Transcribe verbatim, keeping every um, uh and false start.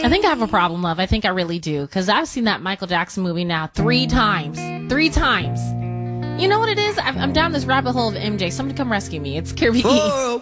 I think I have a problem, love. I think I really do. Because I've seen that Michael Jackson movie now three times. Three times. You know what it is? I'm, I'm down this rabbit hole of M J. Somebody come rescue me. It's Kirby.